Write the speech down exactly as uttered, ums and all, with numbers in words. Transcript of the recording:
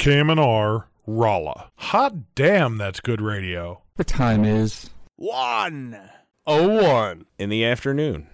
K M N R, Rolla. Hot damn, that's good radio. The time is one oh one in the afternoon.